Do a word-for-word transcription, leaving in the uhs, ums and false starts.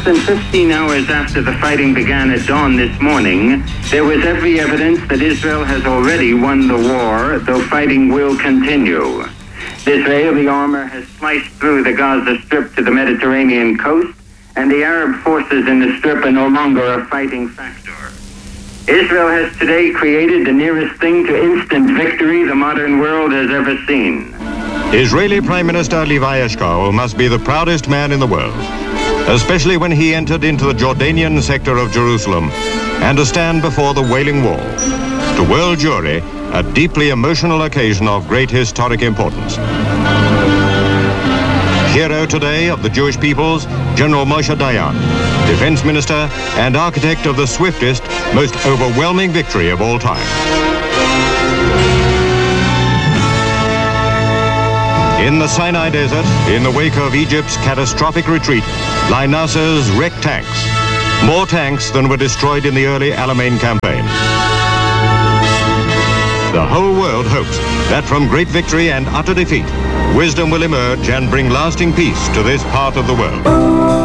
than fifteen hours after the fighting began at dawn this morning, there was every evidence that Israel has already won the war, though fighting will continue. The Israeli armor has sliced through the Gaza Strip to the Mediterranean coast, and the Arab forces in the Strip are no longer a fighting factor. Israel has today created the nearest thing to instant victory the modern world has ever seen. Israeli Prime Minister Levi Eshkol must be the proudest man in the world, especially when he entered into the Jordanian sector of Jerusalem and to stand before the Wailing Wall. To world Jewry, a deeply emotional occasion of great historic importance. Hero today of the Jewish peoples, General Moshe Dayan, Defense Minister and architect of the swiftest, most overwhelming victory of all time. In the Sinai Desert, in the wake of Egypt's catastrophic retreat, lie Nasser's wrecked tanks. More tanks than were destroyed in the early Alamein campaign. The whole world hopes that from great victory and utter defeat, wisdom will emerge and bring lasting peace to this part of the world.